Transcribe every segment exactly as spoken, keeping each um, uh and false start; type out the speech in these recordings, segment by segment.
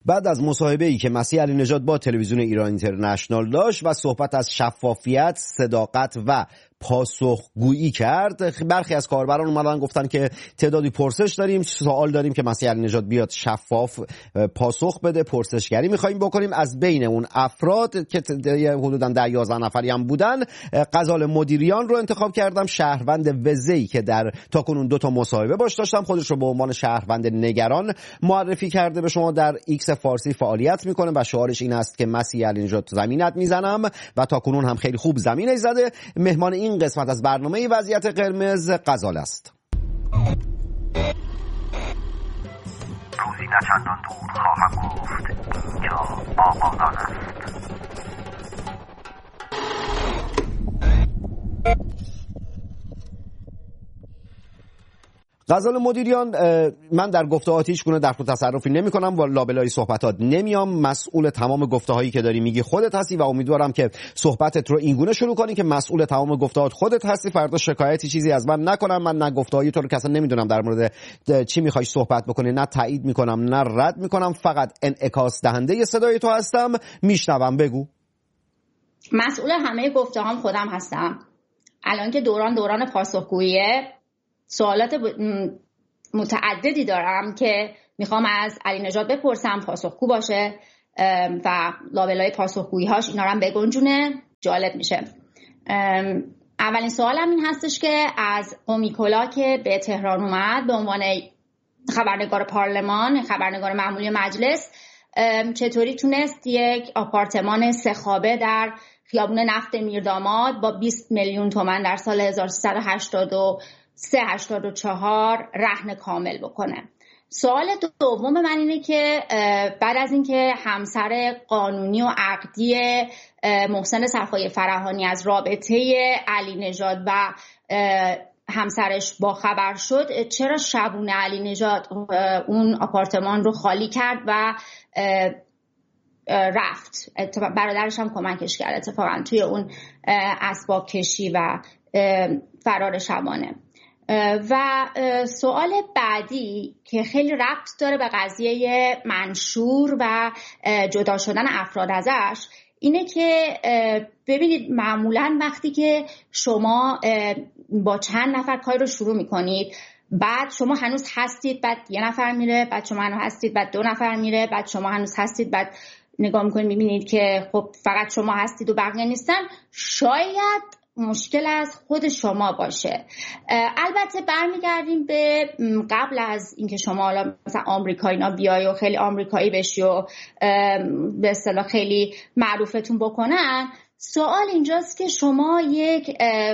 بعد از مصاحبه‌ای که مسیح علی نژاد با تلویزیون ایران اینترنشنال داشت و صحبت از شفافیت، صداقت و پاسخگویی کرد، برخی از کاربران اومدن گفتن که تعدادی پرسش داریم، سوال داریم که مسیح علی نژاد بیاد شفاف پاسخ بده، پرسشگری می‌خوایم بکنیم. از بین اون افراد که حدوداً ده یازده نفری هم بودن، غزال مدیریان رو انتخاب کردم، شهروند وزه‌ای که در تاکنون دو تا مصاحبه باش داشتم. خودش رو به عنوان شهروند نگران معرفی کرده، به شما در ایکس فارسی فعالیت میکنه و شعارش این است که مسیح علی نژاد زمینت میزنم و تاکنون هم خیلی خوب زمینش زده. مهمان این قسمت از برنامه وضعیت قرمز غزال است. روزی نه چندان دور خواهم گفت اینجا آبادان است. غزال مدیریان، من در گفته‌هات هیچ گونه دخل و تصرفی نمی‌کنم و لابلای صحبتات نمیام. مسئول تمام گفته‌هایی که داری میگی خودت هستی و امیدوارم که صحبتت رو اینگونه شروع کنی که مسئول تمام گفته‌هات خودت هستی، فردا شکایتی چیزی از من نکنم. من نه گفته‌های تو رو که اصلا نمیدونم در مورد چی می‌خوای صحبت بکنی، نه تایید می‌کنم نه رد می‌کنم، فقط انعکاس دهنده صدای تو هستم. میشنوم، بگو. مسئول همه گفته‌هام خودم هستم. الان که دوران دوران پاسخگوییه، سوالات متعددی دارم که میخوام از علی نژاد بپرسم، پاسخگو باشه و لابلای پاسخگویی هاش اینا رو هم بگنجونه. جالب میشه. اولین سوالم این هستش که از اومیکولا که به تهران اومد به عنوان خبرنگار پارلمان، خبرنگار معمولی مجلس، چطوری تونست یک آپارتمان سه خوابه در خیابون نفت میرداماد با بیست میلیون تومان در سال هزار و سیصد و هشتاد و سه هشتاد و چهار رهن کامل بکنه. سوال دوم من اینه که بعد از اینکه همسر قانونی و عقدی محسن صفای فرحانی از رابطه علی نژاد و همسرش با خبر شد، چرا شبونه علی نژاد اون آپارتمان رو خالی کرد و رفت؟ برادرش هم کمکش کرد اتفاقا توی اون اسباب کشی و فرار شبانه. و سوال بعدی که خیلی ربط داره به قضیه منشور و جدا شدن افراد ازش اینه که ببینید معمولاً وقتی که شما با چند نفر کاری رو شروع میکنید، بعد شما هنوز هستید، بعد یه نفر میره، بعد شما هنوز هستید، بعد دو نفر میره، بعد شما هنوز هستید، بعد نگاه میکنید میبینید که خب فقط شما هستید و بقیه نیستن، شاید مشکل از خود شما باشه. البته برمیگردیم به قبل از اینکه شما حالا مثلا آمریکایی‌ها بیای و خیلی آمریکایی بشی و به اصطلاح خیلی معروفتون بکنن. سوال اینجاست که شما یک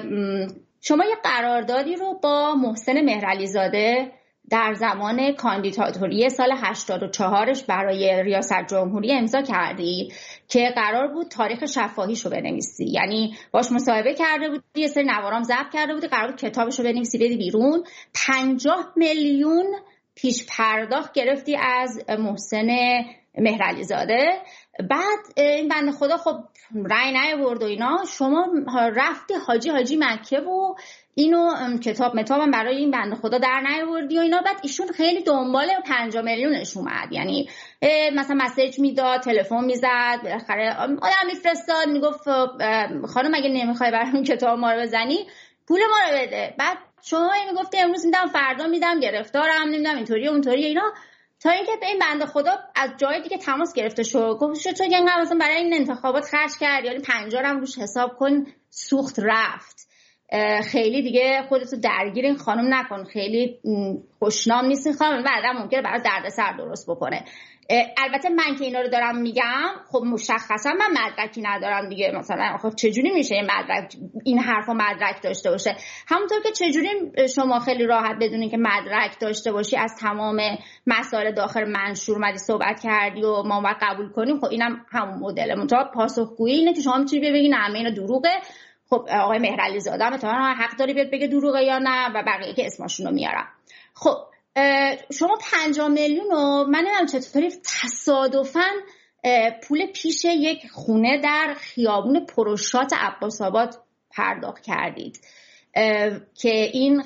شما یک قراردادی رو با محسن مهرعلی زاده در زمان کاندیداتوری سال هشتاد و چهارش برای ریاست جمهوری امضا کردی که قرار بود تاریخ شفاهیشو بنویسی، یعنی باش مصاحبه کرده بودی، یه سری نوارام ضبط کرده بودی، قرار بود کتابشو بنویسی بدی بیرون. پنجاه میلیون پیش پرداخت گرفتی از محسن مهرعلی زاده. بعد این بنده خدا خب رأی نیاورد و اینا، شما رفتی حاجی حاجی مکه و اینو کتاب متابم برای این بنده خدا در نیاوردی و اینا. بعد ایشون خیلی دنبال پنجاه میلیونش اومد، یعنی مثلا مسیج میداد، تلفن میزد، بالاخره آدم میفرستاد میگفت خانم اگه نمیخوای برام کتاب ما رو بزنی پول ما رو بده. بعد شما میگفتی امروز میدم فردا میدم، گرفتارم، نمیدونم اینطوری اونطوری اینا، تا اینکه به این بنده خدا از جای دیگه تماس گرفته شد، گفت تو اینقدر مثلا برای این انتخابات خرج کردی، یعنی پنجاه هم روش حساب کن، سوخت رفت. خیلی دیگه خودتو درگیر این خانم نکن، خیلی خوشنام نیست این خانم، بعدا ممکنه برای دردسر درست بکنه. البته من که اینا رو دارم میگم خب مشخصا من مدرکی ندارم دیگه، مثلا خب چجوری میشه این مدرک این حرفا مدرک داشته باشه؟ همونطور که چجوری شما خیلی راحت بدونین که مدرک داشته باشی از تمام مسائل داخل منشور اومدی صحبت کردی و ما باید قبول کنیم، خب اینم همون مدله. منتها پاسخگویی اینه که شما میتونی بگی نه اینا دروغه، خب آقای مهرعلی زاده هم اتفاقا حق داری بیاد بگه دروغه یا نه و بقیه که اسمشون رو میارم. خب شما پنجاه میلیون رو من نمیدونم چطوری تصادفاً پول پیش یک خونه در خیابون پروشات عباس آباد پرداخت کردید. که این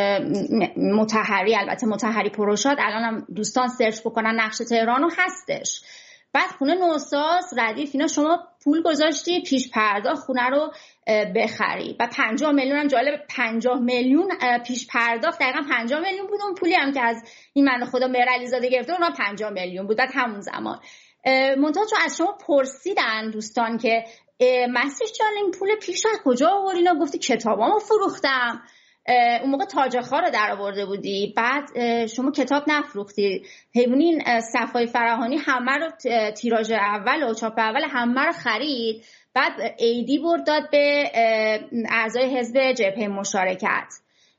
مطهری، البته مطهری پروشاد، الان هم دوستان سرچ بکنن نقش تهرانو هستش. بعد خونه نوساز ردیف اینا شما پول گذاشتی پیش پرداخت خونه رو بخری و پنجاه میلیون هم جالب، پنجاه میلیون پیش پرداخت، دقیقا پنجاه میلیون بود اون پولی هم که از این من خدا مهرعلی زاده گرفته اونها پنجاه میلیون بود بعد همون زمان. منتها چون از شما پرسیدن دوستان که مسیح جان این پول پیش از کجا آوردی، اینا گفتی کتابامو فروختم. اون موقع تاجخا رو در آورده بودی، بعد شما کتاب نفروختی. حیوانین صفای فراهانی همه رو تیراژ اول و چاپ اول همه رو خرید، بعد ایدی برد داد به اعضای حزب جبهه مشارکت.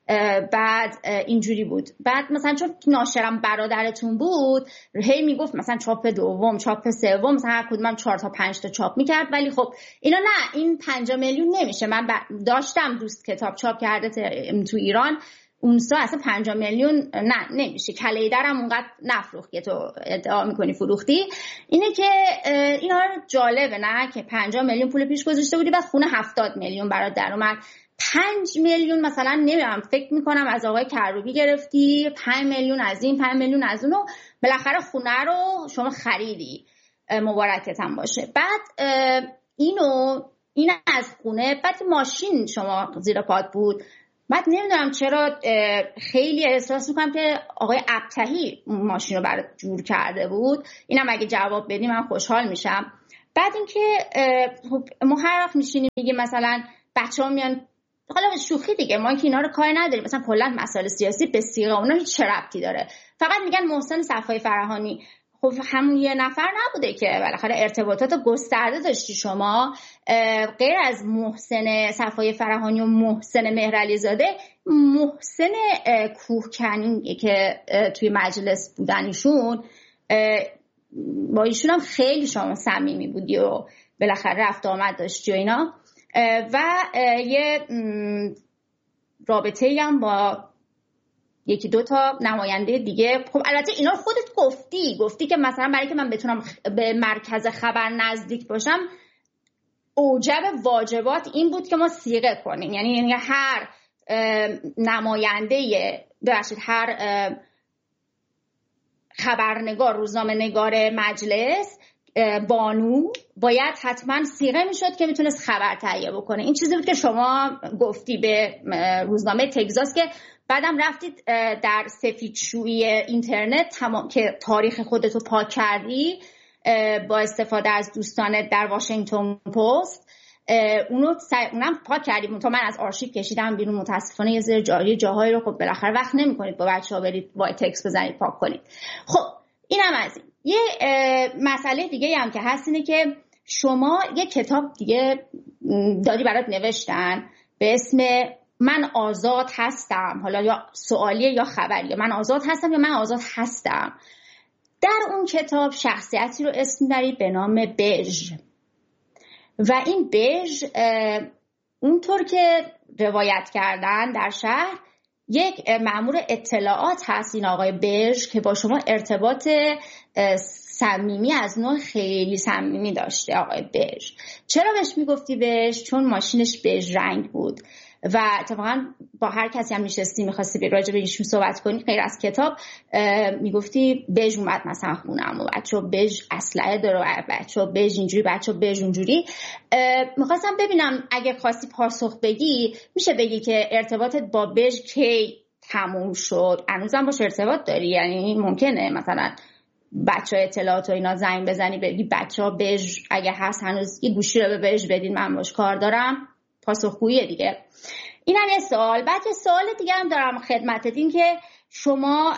بعد اینجوری بود. بعد مثلا چون ناشرم برادرتون بود هی میگفت مثلا چاپ دوم، چاپ سوم، مثلا هر کدومم چهار تا پنج تا چاپ میکرد. ولی خب اینا نه، این پنجاه میلیون نمیشه. من داشتم دوست کتاب چاپ کرده تو ایران، اون سا اصلا پنجاه میلیون نه نمیشه. کله درم اونقدر نفروخت که تو ادعا میکنی فروختی. اینه که اینا جالبه نه که پنجاه میلیون پول پیش گذاشته بودی و خونه هفتاد میلیون برات در اومد. پنج میلیون مثلا نمیدونم فکر میکنم از آقای کروبی گرفتی، پنج میلیون از این، پنج میلیون از اونو، بالاخره خونه رو شما خریدی، مبارکت هم باشه. بعد اینو این از خونه، بعد ماشین شما زیر پات بود. بعد نمیدونم چرا خیلی احساس میکنم که آقای ابتهی ماشین رو برات جور کرده بود. اینم اگه جواب بدی من خوشحال میشم. بعد اینکه ما هر وقت میشینیم میگیم مثلا بچه‌ها میان، حالا شوخی دیگه، ما که اینا رو کاری نداریم، مثلا کلا مسائل سیاسی به صیغه اونا هیچ چه ربطی داره. فقط میگن محسن صفای فراهانی. خب همون یه نفر نبوده که، بالاخره ارتباطات گسترده داشتی شما. غیر از محسن صفای فراهانی و محسن مهرعلی زاده، محسن کوهکنی که توی مجلس بودن ایشون، با ایشون هم خیلی شما صمیمی بودی و بالاخره رفت آمد داشتی و اینا. و یه رابطه هم با یکی دو تا نماینده دیگه. خب البته اینا خودت گفتی گفتی که مثلا برای که من بتونم به مرکز خبر نزدیک باشم، اوجب واجبات این بود که ما صیغه کنیم. یعنی, یعنی هر نماینده ببخشید هر خبرنگار، روزنامه نگار مجلس، بانو باید حتما صیغه میشد که میتونست خبر تهیه بکنه. این چیزی بود که شما گفتی به روزنامه تگزاس که بعدم رفتید در سفیدشویی اینترنت تمام که تاریخ خودتو پاک کردی با استفاده از دوستانت در واشنگتن پست، اونو اونم پاک کردیم. تا من از آرشیو کشیدم بیرون، متاسفانه یه ذره جایی جاهایی رو خب بالاخره وقت نمی‌کنید با بچه‌ها برید با تکست بزنید پاک کنید. خب اینم از این. یه مسئله دیگه هم که هست اینه که شما یه کتاب دیگه داری برات نوشتن به اسم من آزاد هستم، حالا یا سوالیه یا خبریه، من آزاد هستم یا من آزاد هستم. در اون کتاب شخصیتی رو اسم داری به نام بژ و این بژ اونطور که روایت کردن در شهر یک مأمور اطلاعات هست. این آقای بژ که با شما ارتباط صمیمی از نوع خیلی صمیمی داشته. آقای بژ چرا بهش میگفتی بژ؟ چون ماشینش بژ رنگ بود و اتفاقا با هر کسی هم میشستی میخواستی راجع به ایشون صحبت کنی غیر از کتاب میگفتی بژ اومد مثلا خونم و بچه‌ها بژ اسلحه داره، بچه‌ها بژ اینجوری، بچه‌ها بژ اونجوری. میخواستم ببینم اگه خواستی پاسخ بگی میشه بگی که ارتباطت با بژ کی تموم شد؟ هنوزم باش ارتباط داری؟ یعنی ممکنه مثلا بچه‌ها اطلاعات و اینا زنگ بزنی بگی بچه‌ها بژ اگه هست هنوز یه گوشی رو به بژ بدین من باش کار دارم؟ پاسخگویی دیگه. این هم یه سوال. بعد یه سوال دیگه هم دارم خدمتت، این که شما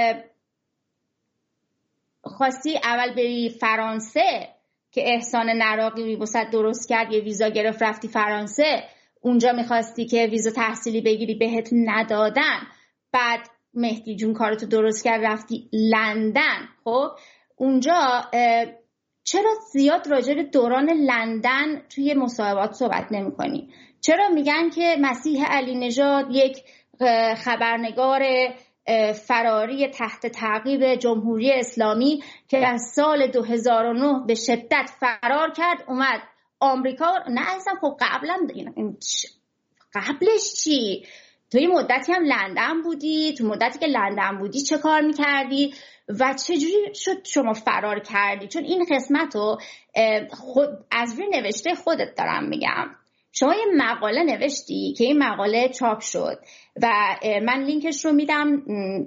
خواستی اول بری فرانسه که احسان نراقی واسه درست کرد، یه ویزا گرفت رفتی فرانسه، اونجا میخواستی که ویزا تحصیلی بگیری بهت ندادن، بعد مهدی جون کارتو درست کرد رفتی لندن. خب اونجا چرا زیاد راجع به دوران لندن توی مصاحبات صحبت نمی کنی؟ چرا میگن که مسیح علی نژاد یک خبرنگار فراری تحت تعقیب جمهوری اسلامی که از سال دو هزار و نه به شدت فرار کرد اومد آمریکا؟ نه عزیزم، خب قبلا قبلش چی؟ تو یه مدتی هم لندن بودی، تو مدتی که لندن بودی چه کار میکردی و چجوری شد شما فرار کردی؟ چون این قسمت رو خود از روی نوشته خودت دارم میگم. شما یه مقاله نوشتی که این مقاله چاپ شد و من لینکش رو میدم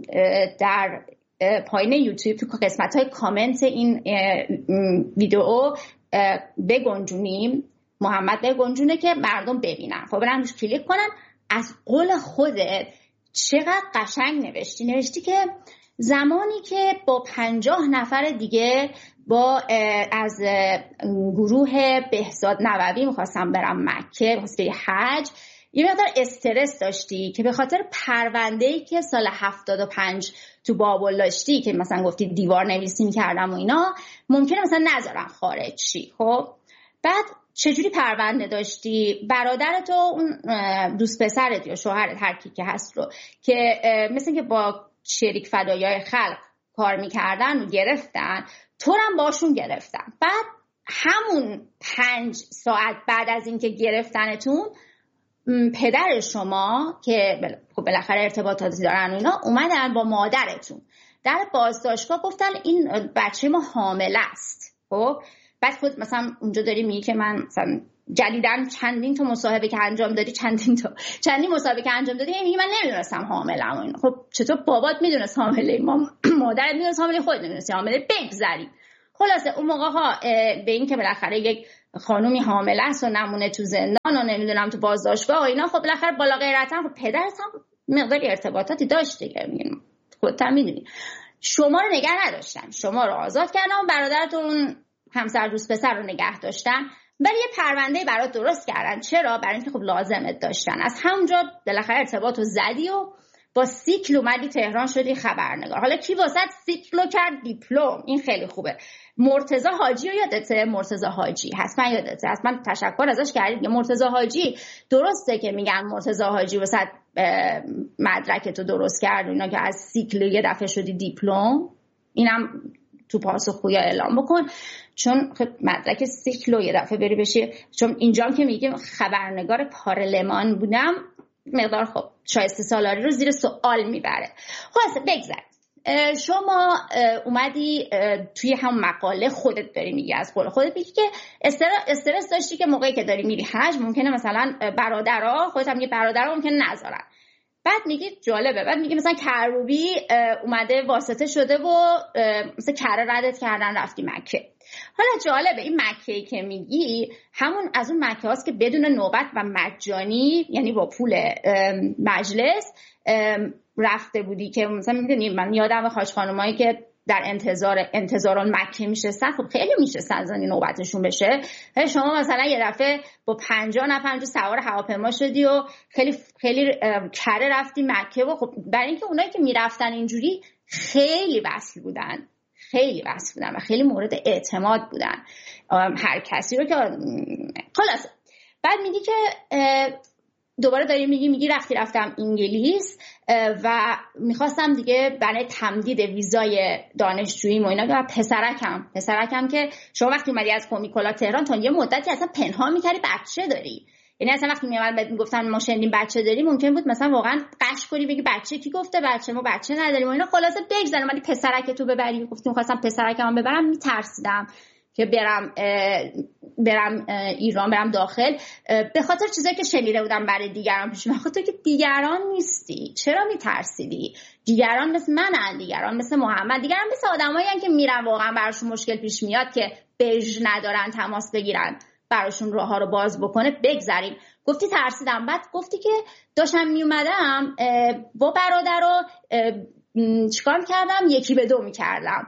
در پایین یوتیوب تو قسمت های کامنت این ویدیو بگنجونیم. محمد بگنجونه که مردم ببینن، خب برن روش کلیک کنن. از قول خودت چقدر قشنگ نوشتی. نوشتی که زمانی که با پنجاه نفر دیگه با از گروه بهزاد نووی میخواستم برم مکه، میخواستم بری حج، یه مقدار استرس داشتی که به خاطر پرونده‌ای که سال هفتاد و پنج تو بابل داشتی که مثلا گفتی دیوار نویسی میکردم و اینا، ممکنه مثلا نذارم خارج شی. خب بعد چجوری پرونده داشتی؟ برادرت و اون دوست پسرت یا شوهرت هر کی که هست رو که مثل که با شریک فدایای خلق کار میکردن و گرفتن، تو هم باشون گرفتن. بعد همون پنج ساعت بعد از اینکه گرفتنتون، پدر شما که خب بالاخره ارتباطاتی دارن و اینا اومدن با مادرتون در بازداشتگاه گفتن این بچه ما حامله است. خب بعد خود مثلا اونجا داری میگی که من مثلا جدیدن چندین تا مصاحبه که انجام دادی چندین تا چندین مصاحبه که انجام دادی میگی من نمیدونستم حامله‌ام و اینا. خب چطور بابات میدونست حامله؟ ما مادرت میدونست حامله، خودت نمیدونستی حامله؟ بگذری. خلاصه اون موقع ها به این که بالاخره یک خانومی حامله است و نمونه تو زندان و نمیدونم تو بازداشتگاه و اینا، خب بالاخره بالا غیرت هم خب پدرت هم مقداری ارتباطاتی داشت دیگه، میگم خودت هم میدونی. شما رو نگه نداشتن، شما رو آزاد کردن و برادرتون همسر دوست پسر رو نگه داشتن، ولی یه پرونده برات درست کردن. چرا؟ برای اینکه خب لازمت داشتن. از همونجا بالاخره ارتباطو زدی و با سیکل اومدی تهران شدی خبرنگار. حالا کی واسط سیکلو کرد؟ دیپلم. این خیلی خوبه. مرتضی حاجی رو یادته؟ مرتضی حاجی حتما یادته، حتما تشکر ازش کردید. مرتضی حاجی درسته که میگن مرتضی حاجی واسط مدرکتو درست کرد اینا که از سیکل یه دفعه شدی دیپلم. اینم تو پاسخگویی اعلام بکن، چون خب مدرک سیکلو یه دفعه بری بشی. چون اینجام که میگیم خبرنگار پارلمان بودم، مقدار خب شایسته سالاری رو زیر سوال میبره. خلاصه بگذاریم. شما اومدی توی هم مقاله خودت داری میگی، از قول خودت میگی که استرس داشتی که موقعی که داری میری حج ممکنه مثلا برادرها، خودت هم میگی برادرها ممکنه نذارن. بعد میگی جالبه، بعد میگی مثلا کروبی اومده واسطه شده و مثلا کره ردت کردن رفتی مکه. حالا جالبه این مکه‌ای که میگی همون از اون مکه هاست که بدون نوبت و مجانی، یعنی با پول مجلس رفته بودی که مثلا میدونی من یادم حاج خانمایی که در انتظار انتظاران مکه میشستن، خب خیلی میشستن زنی نوبتشون بشه. شما مثلا یه دفعه با پنجاه نفر جو سوار هواپیما شدی و خیلی خیلی کره رفتی مکه و خب برای اینکه اونایی که میرفتن اینجوری خیلی وصل بودن، خیلی وصل بودن و خیلی مورد اعتماد بودن هر کسی رو که خلاص. بعد میگی که دوباره داری میگی میگی رفتی رفتم انگلیس و میخواستم دیگه برای تمدید ویزای دانشجویی و اینا و پسرکم پسرکم که شما وقتی اومدی از کومیکولا تهران تا یه مدتی اصلا پنهان میکردی بچه داری، یعنی اصلا وقتی میومد بهت میگفتن ما شنیدیم بچه داری ممکن بود مثلا واقعا قش کنی بگی بچه کی گفته بچه، ما بچه نداریم و اینا. خلاصه بگذارم ولی پسرک تو ببری، گفتم خواستم پسرکم ببرم، میترسیدم که برم برم ایران، برم داخل به خاطر چیزایی که شنیده بودم برای دیگران پیش میاد. تو که دیگران نیستی، چرا میترسیدی؟ دیگران مثل منن، دیگران مثل محمد، دیگران مثل آدمایی هستن که میرن واقعا براشون مشکل پیش میاد که بج ندارن تماس بگیرن براشون راه ها رو باز بکنه. بگذاریم. گفتی ترسیدم، بعد گفتی که داشتم میومدم با برادر رو چیکار کردم؟ یکی به دو میکردم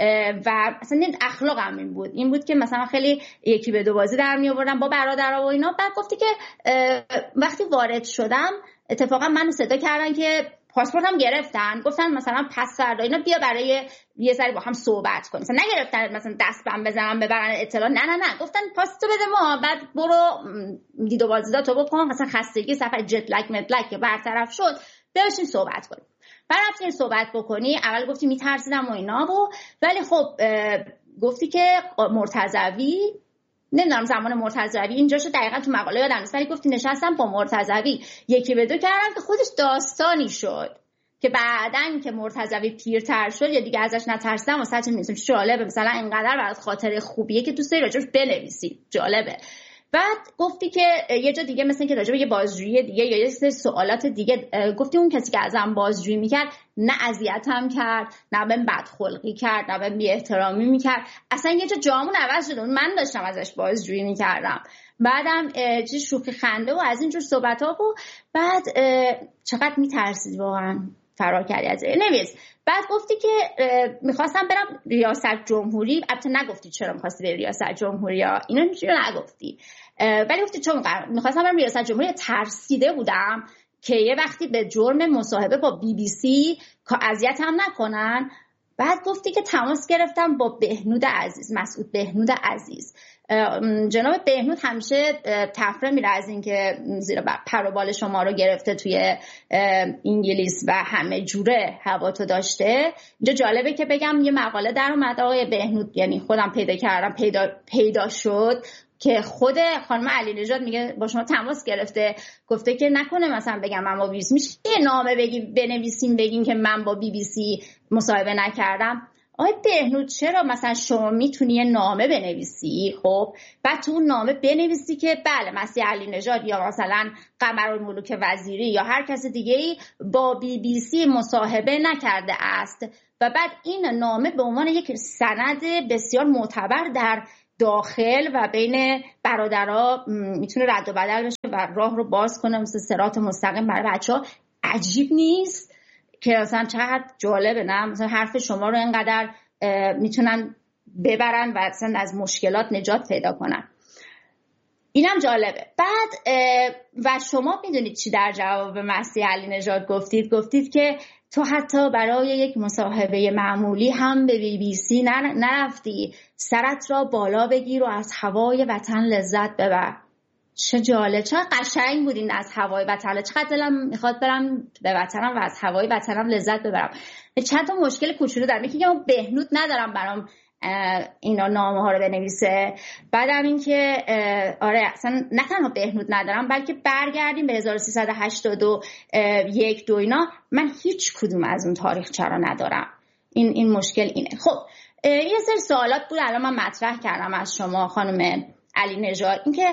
و اصلا اخلاقم این بود این بود که مثلا خیلی یکی به دو بازی در می آوردم با برادرها و اینا. بعد گفتی که وقتی وارد شدم اتفاقا منو صدا کردن که پاسپورتم گرفتن، گفتن مثلا پس فردا اینا بیا برای یه ذره با هم صحبت کنیم. مثلا نگرفتن مثلا دست بهم بزنن ببرن اطلاع، نه نه نه گفتن پاس تو بده ما، بعد برو دید و بازدید تو بکن، مثلا خستگی سفر جت لک مت لک که برطرف شد بشین صحبت کنیم. بعد رفتیم صحبت بکنی. اول گفتی میترسیدم و اینا و ولی خب گفتی که مرتضوی نمیدونم زمان مرتضوی اینجاشو دقیقاً تو مقاله یادم نیست، ولی گفتی نشستم با مرتضوی یکی به دو کردم که خودش داستانی شد که بعدن که مرتضوی پیرتر شد یا دیگه ازش نترسیدم واسه چه می‌رسیم. جالبه مثلا اینقدر برات خاطره خوبیه که دوست داری راجعش بنویسی. جالبه. بعد گفتی که یه جا دیگه مثلا که راجع به یه بازجویی دیگه یا یه سری سوالات دیگه گفتی اون کسی که ازم بازجویی میکرد نه اذیتم کرد، نه بهم بدخلقی کرد، نه بهم بی‌احترامی میکرد، اصلا یه جا جامون عوض شد، من داشتم ازش بازجویی میکردم. بعدم چه شوخی خنده و از اینجور صحبت‌ها و بعد چقدر میترسید واقعا فرار کردی از نویس. بعد گفتی که میخواستم برم ریاست جمهوری، البته نگفتی چرا میخواستی بری ریاست جمهوری ها، اینو نگفتی، ولی گفتی چون میخواستم برم ریاست جمهوری ترسیده بودم که یه وقتی به جرم مصاحبه با بی بی سی که اذیت هم نکنن. بعد گفتی که تماس گرفتم با بهنود عزیز، مسعود بهنود عزیز. جناب بهنود همیشه تفره میره از این که زیر پر و بال شما رو گرفته توی انگلیس و همه جوره هواتو داشته. اینجا جالبه که بگم یه مقاله در اومد آقای بهنود، یعنی خودم پیدا کردم، پیدا پیدا شد که خود خانم علی نژاد میگه با شما تماس گرفته، گفته که نکنه مثلا بگم من با بی بی سی، میشه یه نامه بگیم بنویسیم بگیم که من با بی بی سی مصاحبه نکردم. آقای بهنود چرا مثلا شما میتونی یه نامه بنویسی، خب بعد تو اون نامه بنویسی که بله مسیح علی نژاد یا مثلا قمرالملوک وزیری یا هر کس دیگه‌ای با بی بی سی مصاحبه نکرده است و بعد این نامه به عنوان یک سند بسیار معتبر در داخل و بین برادرها میتونه رد و بدل بشه و راه رو باز کنه مثل صراط مستقیم برای بچه‌ها. عجیب نیست که مثلا چقدر جالبه نه؟ مثلا حرف شما رو اینقدر میتونن ببرن و اصلا از مشکلات نجات پیدا کنن. اینم جالبه. بعد و شما میدونید چی در جواب مسیح علی نژاد گفتید؟ گفتید که تو حتی برای یک مصاحبه معمولی هم به بی بی سی نرفتی، سرت را بالا بگیر و از هوای وطن لذت ببر. چه جالب، چه قشنگ بودین از هوای وطن. چقدر دلم میخواد برم به وطنم و از هوای وطنم لذت ببرم. چند تا مشکل کوچولو دارم، یکی که من بهنود ندارم برام اینا نامه ها رو بنویسه، بعدم این که آره اصلا نه تنها بهنود ندارم بلکه برگردیم به هزار و سیصد و هشتاد و یک دو اینا، من هیچ کدوم از اون تاریخ چرا ندارم. این این مشکل اینه. خب یه سری سوالات بود الان من مطرح کردم از شما خانم علی نژاد، اینکه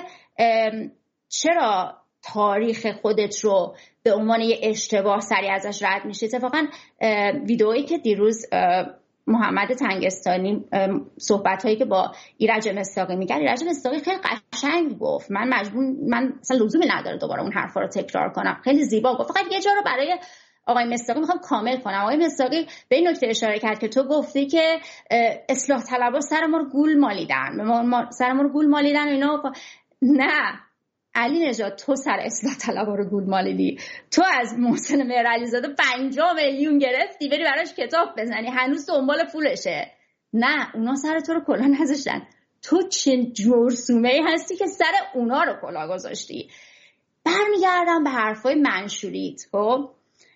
چرا تاریخ خودت رو به عنوان یه اشتباه سریع ازش رد میشه. اتفاقا ویدئویی که دیروز محمد تنگستانی صحبت هایی که با ایرج مصداقی میگه، ایرج مصداقی خیلی قشنگ گفت، من مجبور من مثلا لزومی نداره دوباره اون حرفا رو تکرار کنم، خیلی زیبا گفت. فقط یه جا رو برای آقای مصداقی میخوام کامل کنم. آقای مصداقی به این نکته اشاره کرد که تو گفتی که اصلاح طلبها سر ما رو گول مالیدن، ما سر ما رو گول مالیدن و اینا. نه علی نژاد، تو سر اصلاح طلبها رو گول مالیدی. تو از محسن مهرعلیزاده پنجاه میلیون گرفتی بری براش کتاب بزنی، هنوز دنبال پولشه. نه اونا سر تو رو کلاه نذاشتن، تو چه جرثومه‌ای هستی که سر اونا رو کلاه گذاشتی. برمیگردم به حرفای منشوریت. خب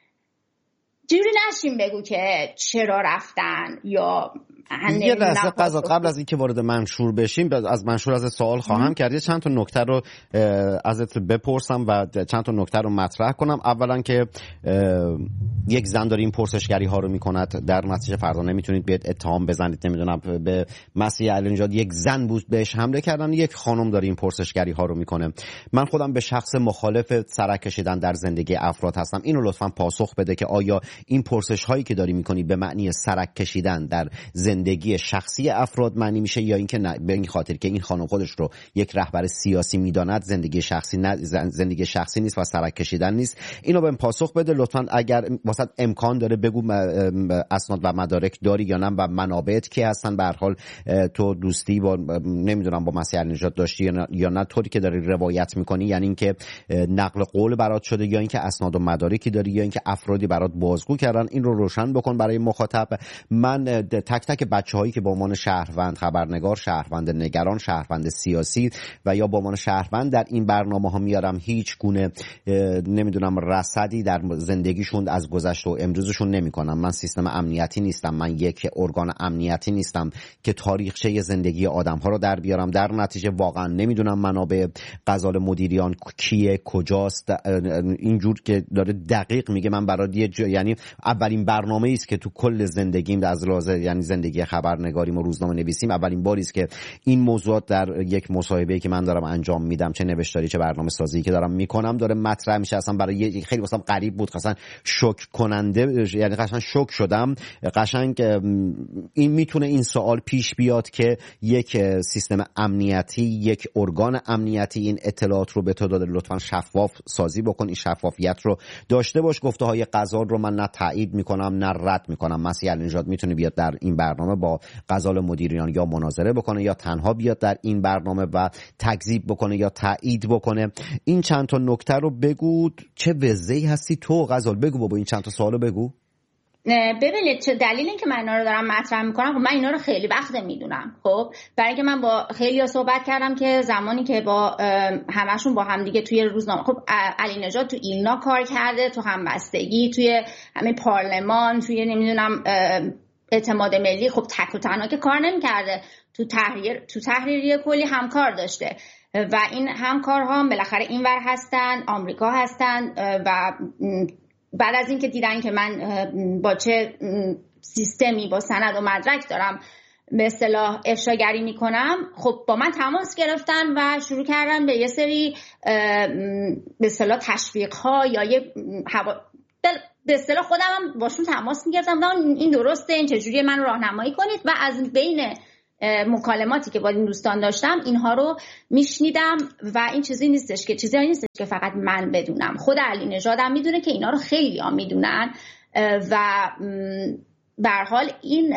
جوری نشیم بگو که چرا رفتن یا یه لحظه قضا قبل از اینکه وارد منشور بشیم از منشور از سوال خواهم کرد، یه چند تا نکته رو ازت بپرسم و چند تا نکته رو مطرح کنم. اولا که یک زن داره این پرسشگری ها رو میکند، در نتیجه فردا نمیتونید بیاد اتهام بزنید نمیدونم به مسیح علی نژاد یک زن بود بهش حمله کردن، یک خانم داره این پرسشگری ها رو میکنه. من خودم به شخص مخالف سرک کشیدن در زندگی افراد هستم. اینو لطفاً پاسخ بده که آیا این پرسش هایی که داری میکنی به معنی سرک کشیدن در زندگی شخصی افراد معنی میشه یا اینکه نه به این خاطر که این خانم خودش رو یک رهبر سیاسی میداند زندگی شخصی نه زندگی شخصی نیست و سرک کشیدن نیست. اینو بهم پاسخ بده لطفاً. اگر واسط امکان داره بگو اسناد و مدارک داری یا نه و منابعت کی هستن. به هر حال تو دوستی با نمیدونم با مسیح علی نژاد داشتی یا نه, یا نه طوری که داری روایت میکنی، یعنی اینکه نقل قول برات شده یا اینکه اسناد و مدارکی داری یا اینکه افرادی برات بازگو کردن. این رو روشن بکن برای مخاطب. من تک تک که بچه‌هایی که به عنوان شهروند خبرنگار، شهروند نگران، شهروند سیاسی و یا به عنوان شهروند در این برنامه‌ها میارم، هیچ گونه نمیدونم رصدی در زندگیشون از گذشته و امروزشون نمی‌کنم. من سیستم امنیتی نیستم، من یک ارگان امنیتی نیستم که تاریخچه زندگی آدم‌ها رو در بیارم. در نتیجه واقعا نمیدونم منابع غزال مدیریان کیه، کجاست. اینجور که داره دقیق میگه من برای یه جا... یعنی اولین برنامه‌ای است که تو کل زندگیم از لحاظ یعنی زندگی خبرنگاریم و روزنامه نویسیم اولین باری است که این موضوعات در یک مصاحبه‌ای که من دارم انجام میدم، چه نوشتاری چه برنامه‌سازی که دارم میکنم، داره مطرح میشه. اصلا برای خیلی واسم غریب بود، اصلا شوک کننده، یعنی قشنگ شوک شدم. قشنگ این میتونه این سوال پیش بیاد که یک سیستم امنیتی، یک ارگان امنیتی این اطلاعات رو به تو داده، لطفاً شفاف سازی بکن، این شفافیت رو داشته باش. گفته های غزال رو من نه تایید میکنم نه رد میکنم. مسیح علی‌نژاد میتونه بیاد در این برنامه با غزال مدیریان یا مناظره بکنه یا تنها بیاد در این برنامه و تکذیب بکنه یا تایید بکنه. این چند تا نکته رو بگو. چه وضعی هستی تو غزال؟ بگو بابا این چند تا سوالو بگو. ببینید چه دلیل این که من اینا رو دارم مطرح میکنم، خب من اینا رو خیلی وقت میدونم. خب برای اینکه من با خیلی‌ها صحبت کردم که زمانی که با همشون با هم دیگه توی روزنامه، خب علی‌نژاد تو ایلنا کار کرده، تو همبستگی، توی همین پارلمان، توی نمیدونم اعتماد ملی، خب تک و تنها که کار نمی‌کرده، تو تحریر تو تحریریه کلی همکار داشته و این همکارها هم بالاخره اینور هستن، آمریکا هستن و بعد از این که دیدن که من با چه سیستمی با سند و مدرک دارم به اصطلاح افشاگری میکنم، خب با من تماس گرفتن و شروع کردن به یه سری به اصطلاح تشویق ها یا یه هوا... به اصطلاح خودم هم باشون تماس میگرفتم این درسته، این چجوریه، من راهنمایی کنید. و از بین مکالماتی که با این دوستان داشتم اینها رو میشنیدم و این چیزی نیستش که چیزی نیستش که فقط من بدونم، خود علی‌نژاد هم میدونه که اینا رو خیلی ها میدونن و به هر حال این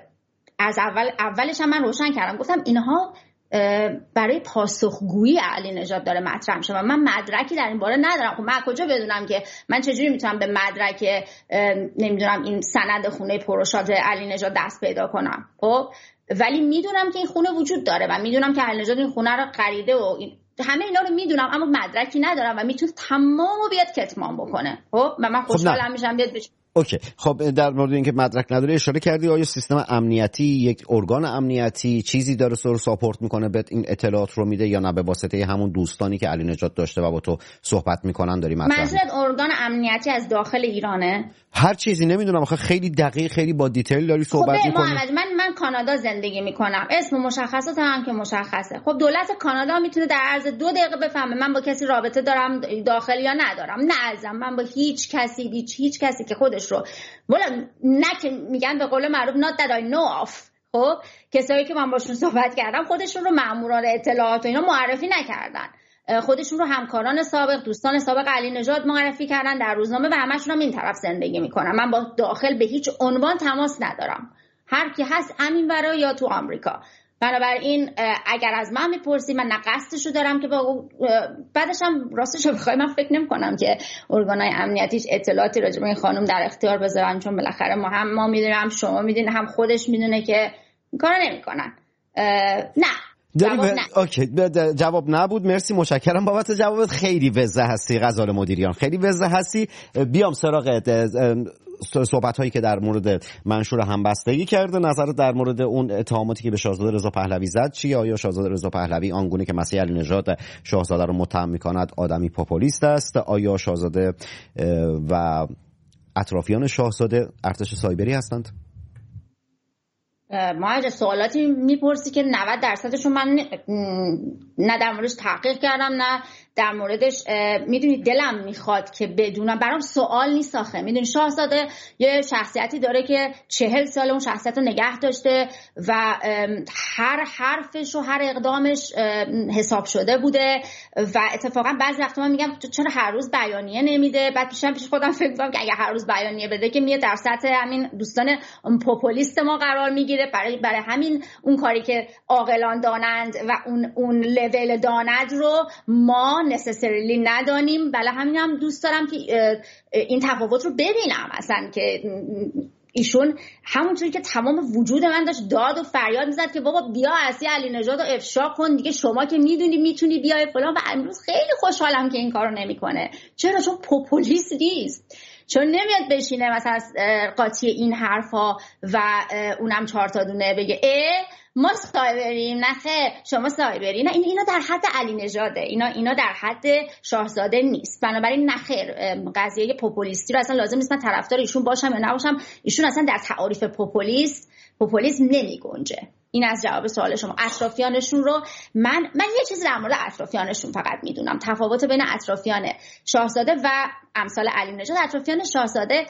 از اول اولش هم من روشن کردم، گفتم اینها برای پاسخگویی علی‌نژاد داره مطرح میشه و من مدرکی در این باره ندارم. خب من کجا بدونم که من چجوری میتونم به مدرک نمیدونم این سند خونه پروشات علی‌نژاد دست پیدا کنم؟ خب ولی میدونم که این خونه وجود داره و میدونم که علی‌نژاد این خونه رو خریده و این همه اینا رو میدونم، اما مدرکی ندارم و میتونه تمامو بیاد کتمان بکنه. خب و من خوشحالم میشم بیاد بشه. اوکی، خب در مورد اینکه مدرک نداره اشاره کردی. آیا سیستم امنیتی، یک ارگان امنیتی چیزی داره رو ساپورت میکنه بهت این اطلاعات رو میده یا نه به واسطه همون دوستانی که علی‌نژاد داشته و با تو صحبت میکنن داری مطرح؟ منظورت ارگان امنیتی از داخل ایرانه؟ هر چیزی نمیدونم، آخه خیلی دقیق خیلی با دیتیل داری صحبت خب میکنی. من من کانادا زندگی میکنم، اسم مشخصات هم که مشخصه. خب دولت کانادا میتونه در عرض دو دقیقه بفهمه من با کسی رابطه دارم داخل یا ندارم. نه ازم من با هیچ کسی هیچ هیچ کسی که خودش رو ولی نه که میگن به قول معروف not that I know of، خب کسایی که من باشون صحبت کردم خودشون رو ماموران اطلاعات و اینا معرفی نکردن، خودشون رو همکاران سابق، دوستان سابق علی‌نژاد معرفی کردن در روزنامه و همشون هم این طرف زندگی میکنن. من با داخل به هیچ عنوان تماس ندارم، هر کی هست همین برای یا تو آمریکا. بنابراین اگر از من میپرسی من نه قصدشو دارم که با بعدش هم راستش رو بخوای من فکر نمی‌کنم که ارگان‌های امنیتیش اطلاعاتی راجع به این خانم در اختیار بذارن، چون بالاخره ما هم ما میدونیم هم شما میدونید هم خودش میدونه که این کارو نمی‌کنن. نه جواب ب... نه. اوکی جواب نبود. مرسی، متشکرم بابت جوابت. خیلی وضع هستی غزال مدیریان، خیلی وضع هستی. بیام سراغ صحبت هایی که در مورد منشور همبستگی کرده. نظرت در مورد اون اتهاماتی که به شاهزاده رضا پهلوی زد چیه؟ آیا شاهزاده رضا پهلوی آنگونه که مسیح علی‌نژاد شاهزاده رو متهم می‌کند آدمی پاپولیست است؟ آیا شاهزاده و اطرافیان شاهزاده ارتش سایبری هستند؟ ما اگه سوالاتی میپرسی که نود درصدشون من نه در موردش تحقیق کردم نه در موردش میدونی دلم میخواد که بدونم، برام سوال نیست آخه. میدونی شاهزاده یه شخصیتی داره که چهل سال اون شخصیت رو نگه داشته و هر حرفش و هر اقدامش حساب شده بوده و اتفاقا بعضی وقتا من میگم چرا هر روز بیانیه نمیده؟ بعد پیشم پیش خودم فکر میکنم که اگه هر روز بیانیه بده که میاد در سطح همین دوستان پاپولیست ما قرار میگیره. برای برای همین اون کاری که عاقلان دانند و اون اون لول داند رو ما necessarily ندانیم. بله همین هم دوست دارم که این تفاوت رو ببینم اصلا که ایشون همونطوری که تمام وجود من داشت داد و فریاد میزد که بابا بیا عصی علی نژاد رو افشا کن دیگه، شما که میدونی میتونی بیای فلان. و امروز خیلی خوشحالم که این کارو نمیکنه. چرا؟ چون پوپولیست نیست، چون نمیاد بشینه مثلا قاطی این حرفا و اونم چهار تا دونه بگه اه ما سایبریم. نه خیر شما سایبری. نه این اینا در حد علی نژاده، اینا اینا در حد شاهزاده نیست. بنابراین نه خیر، قضیه پوپولیستی رو اصلا لازم نیست من طرفدار ایشون باشم یا نباشم. ایشون اصلا در تعاریف پوپولیست پوپولیسم نمیگنجه. این از جواب سوال شما. اطرافیانشون رو من من یه چیزی در مورد اطرافیانشون فقط میدونم، تفاوت بین اطرافیان شاهزاده و امثال علی نژاد. اطرافیان شاهزاده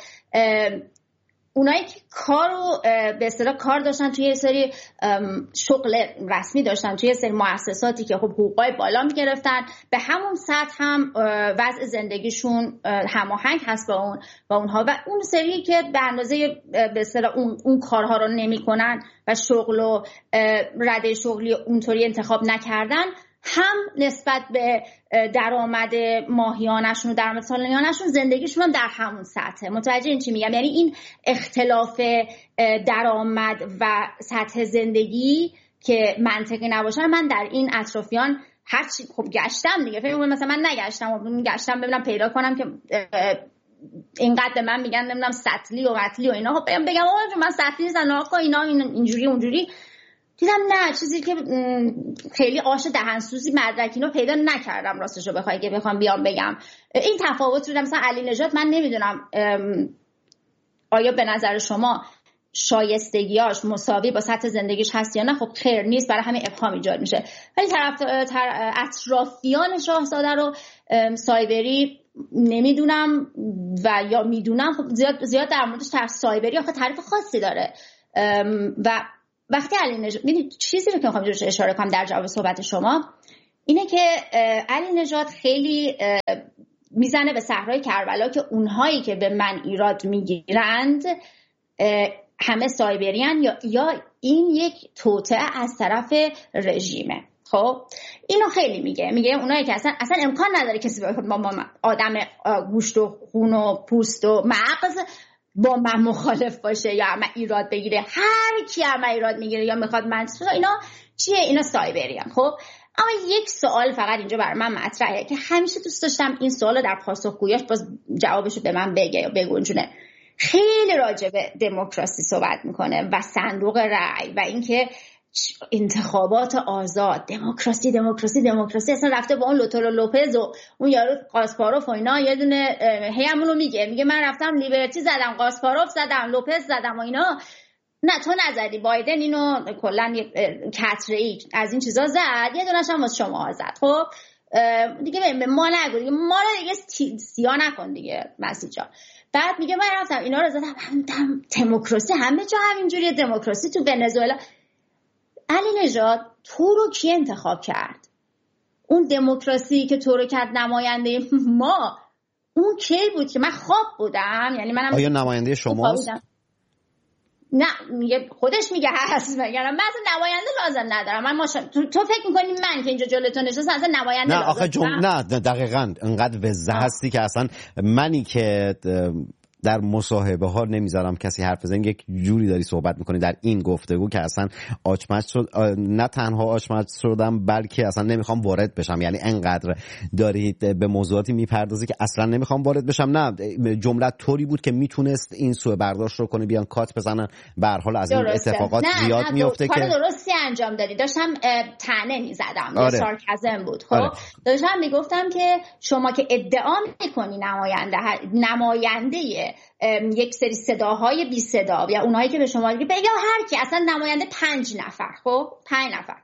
اونایی که کارو به اصطلاح کار داشتن توی یه سری شغل رسمی داشتن توی یه سری مؤسساتی که خب حقوقای بالا میگرفتن، به همون سطح هم وضع زندگیشون هماهنگ هست با اون با اونها. و اون سری که به اندازه به اصطلاح اون اون کارها رو نمیکنن و شغل و رده شغلی اونطوری انتخاب نکردن، هم نسبت به درآمد ماهیانشون و درآمد سالیانشون زندگیشون هم در همون سطحه. متوجه این چی میگم؟ یعنی این اختلاف درآمد و سطح زندگی که منطقی نباشه من در این اطرافیان هر چی خب گشتم دیگه، فکر مثلا من نگشتم گشتم ببینم پیدا کنم که اینقدر به من میگن نمیدونم سطلی و قتلی و اینا، خب بگم بگم آقا من سطلی نیستم آقا اینا اینجوری اونجوری. دیدم نه، چیزی که خیلی آش دهنسوزی مدرکینو پیدا نکردم راستشو بخوای که بخوام بیام بگم این تفاوت رو. مثلا علی نژاد من نمیدونم آیا به نظر شما شایستگیاش مساوی با سطح زندگیش هست یا نه؟ خب خیر نیست، برای همین ابهام ایجاد میشه. ولی طرف اطرافیان شاهزاده رو سایبری نمیدونم و یا میدونم، خب زیاد زیاد در موردش طرف سایبری آخه تعریف خاصی داره. و وقتی علی نژاد ببینید چیزی رو که میخوام جوش اشاره کنم در جواب صحبت شما اینه که علی نژاد خیلی میزنه به صحرای کربلا که اونهایی که به من ایراد میگیرند همه سایبریان یا یا این یک توطئه از طرف رژیمه. خب اینو خیلی میگه میگه اونایی که اصلا اصلا امکان نداره کسی با ما آدم گوشت و خون و پوست و مغز با من مخالف باشه یا من ایراد بگیره. هر کی من ایراد میگیره یا میخواد من اینا چیه؟ اینا سایبریان. خب اما یک سوال فقط اینجا برای من مطرحه که همیشه دوست داشتم این سوالو در پاسخگوییش باز جوابشو به من بگه یا بگنجونه. خیلی راجع به دموکراسی صحبت میکنه و صندوق رأی و اینکه انتخابات آزاد، دموکراسی دموکراسی دموکراسی اصلا رفته با اون لوتورو لوپز و اون یارو قاسپاروف و اینا یه دونه هی همونو میگه میگه من رفتم لیبرتی زدم، قاسپاروف زدم، لوپز زدم و اینا. نه تو نزدی، بایدن اینو کلا یک کتره‌ای از این چیزا زد، یه دونش هم واسه شما زد. خب دیگه به ما نگو دیگه، ما رو دیگه سیاه نکن دیگه مسیح جان. بعد میگه من رفتم اینا رو زدم، هم دموکراسی همه جا همینجوریه، دموکراسی تو ونزوئلا. علی نژاد تو رو کی انتخاب کرد؟ اون دموکراسی که تو رو کرد نماینده ما اون کی بود که من خواب بودم؟ یعنی منم آیا نماینده شماست؟ نه میگه خودش میگه هست. میگم من اصلا نماینده لازم ندارم. من ماشا... تو, تو فکر میکنی من که اینجا جلوتو نشستم اصلا نماینده نه لازم آخه جم... نه دقیقاً انقدر وزه هستی که اصلا منی که در مصاحبه ها نمیذارم کسی حرف بزنه یک جوری داری صحبت میکنی در این گفتگو که اصلا آچمچ شد. نه تنها آچمچ شدم بلکه اصلا نمیخوام وارد بشم. یعنی انقدر دارید به موضوعاتی میپردازی که اصلا نمیخوام وارد بشم. نه جملت طوری بود که میتونست این سوء برداشت رو کنه، بیان کات بزنن. به هر حال از این اتفاقات نه، زیاد نه میفته که کار درستی انجام دادی. داشتم طعنه میزدم، آره. سارکازم بود. خب آره. داشتم میگفتم که شما که ادعا میکنی نماینده نماینده یک سری صداهای بی صدا یا اونایی که به شما میگه یا هر کی اصلا نماینده پنج نفر، خب پنج نفر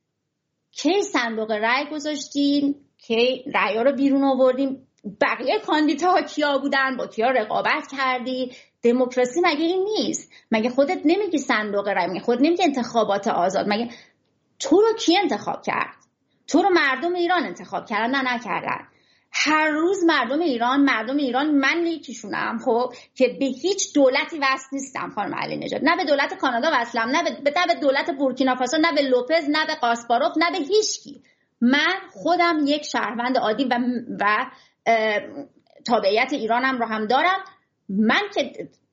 کی صندوق رأی گذاشتین، کی رأی‌ها رو بیرون آوردیم، بقیه کاندیداها کیا بودن، با کیا رقابت کردی؟ دموکراسی مگه این نیست؟ مگه خودت نمیگی صندوق رأی، مگه خودت نمیگی انتخابات آزاد؟ مگه تو رو کی انتخاب کرد؟ تو رو مردم ایران انتخاب کردن؟ نه نکردن. هر روز مردم ایران مردم ایران من یکیشونم خب که به هیچ دولتی وصل نیستم خانم علی نژاد، نه به دولت کانادا وصلم، نه به نه به دولت بورکینافاسو، نه به لوپز، نه به قاسپاروف، نه به هیچکی. من خودم یک شهروند عادی و و تابعیت ایرانم رو هم دارم. من که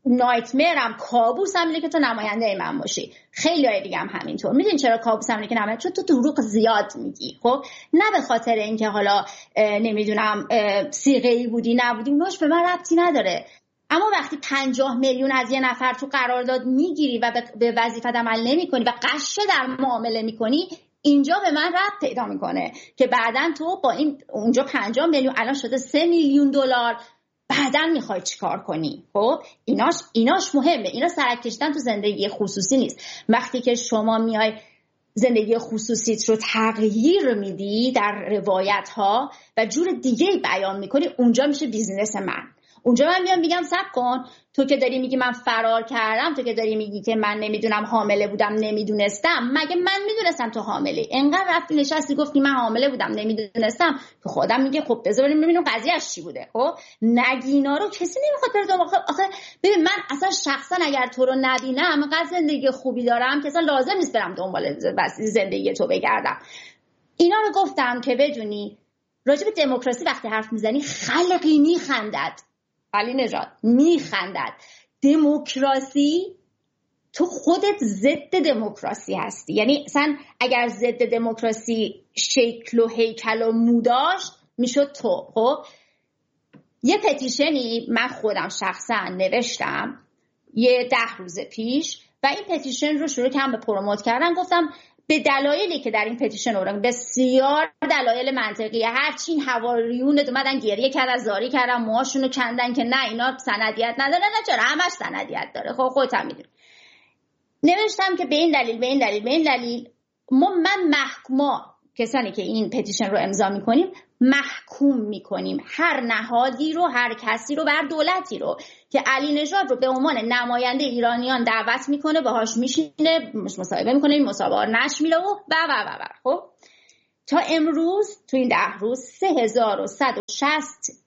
نایتمرم، کابوسم اینه که تو نماینده من باشی. خیلی های دیگه هم همینطور. میدونی چرا کابوسم اینه که نماینده؟ چون تو دروغ زیاد میگی. خب نه به خاطر اینکه حالا نمیدونم صیغه‌ای بودی نبودی، اوناش به من ربطی نداره. اما وقتی پنجاه میلیون از یه نفر تو قرارداد میگیری و به وظیفت عمل نمی‌کنی و قشه در معامله می‌کنی، اینجا به من ربط پیدا میکنه که بعداً تو با این اونجا پنجاه میلیون الان شده سه میلیون دلار، بعداً میخوای چیکار کنی؟ خب ایناش ایناش مهمه. اینا سرک کشیدن تو زندگی خصوصی نیست. وقتی که شما میای زندگی خصوصیت رو تغییر میدی در روایت ها و جور دیگه بیان میکنی، اونجا میشه بیزینس من. اونجا من میام میگم صبر کن، تو که داری میگی من فرار کردم، تو که داری میگی که من نمیدونم حامله بودم نمیدونستم، مگه من میدونستم تو حامله؟ انقدر رفتی نشستی گفتی من حامله بودم نمیدونستم که خودم میگه خب بذار بریم ببینیم قضیهش چی بوده. خب نگینا رو کسی نمیخواد بره دنبال. آخه ببین من اصلا شخصا اگر تو رو نبینم انقدر زندگی خوبی دارم که اصلا لازم نیست برم دنبال زندگی تو بگردم. اینا رو گفتم که بدونی راجع به دموکراسی وقتی حرف میزنی خلقی میخندد. علی نژاد میخندد. دموکراسی، تو خودت ضد دموکراسی هستی. یعنی اصلا اگر ضد دموکراسی شکل و هیکل و مو داشت میشد تو. خب یه پتیشنی من خودم شخصا نوشتم یه ده روز پیش و این پتیشن رو شروع کردم به پروموت کردن. گفتم به دلایلی که در این پتیشن اومدن، بسیار دلایل منطقیه، هرچی این حواریون اومدن گریه کردن، زاری کردن، موهاشونو کندن که نه اینا سندیت نداره. نه چرا، همش سندیت داره. خب خودت هم میدونی. نوشتم که به این دلیل به این دلیل به این دلیل ما من محکوما کسانی که این پتیشن رو امضا میکنیم محکوم میکنیم هر نهادی رو، هر کسی رو، بر دولتی رو که علی نژاد رو به عنوان نماینده ایرانیان دعوت میکنه، باهاش میشینه، مصاحبه میکنه، این مصاحبه نشر میره و و و و خب تا امروز تو این ده روز سه هزار و صد و شصت